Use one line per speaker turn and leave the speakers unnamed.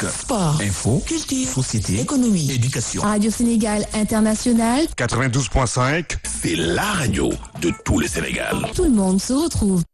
sport,
info,
culture,
société,
économie,
éducation.
Radio Sénégal International,
92.5,
c'est la radio de tout le Sénégal.
tout le monde se retrouve.